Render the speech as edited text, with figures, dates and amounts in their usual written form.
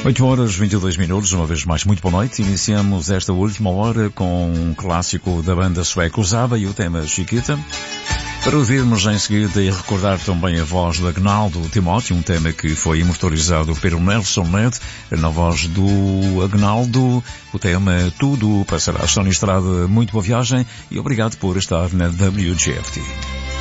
8 horas 22 minutos, uma vez mais, muito boa noite. Iniciamos esta última hora com um clássico da banda sueca Usava e o tema Chiquita. Para ouvirmos em seguida e recordar também a voz de Agnaldo Timóteo, um tema que foi imortalizado pelo Nelson Ned, na voz do Agnaldo, o tema Tudo Passará. Sónia Estrada, muito boa viagem e obrigado por estar na WGFT.